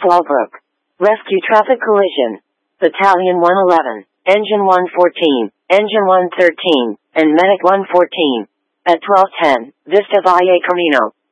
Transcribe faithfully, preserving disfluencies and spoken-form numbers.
Fallbrook. Rescue traffic collision. Battalion one eleven, Engine one fourteen, Engine one thirteen, and Medic one fourteen. At twelve ten, Vista Valle Camino.